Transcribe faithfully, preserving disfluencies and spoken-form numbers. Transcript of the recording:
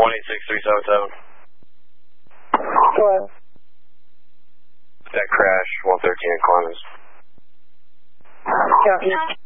one eight six three seven seven. What? That crash, one thirteen at Clemens. Yeah.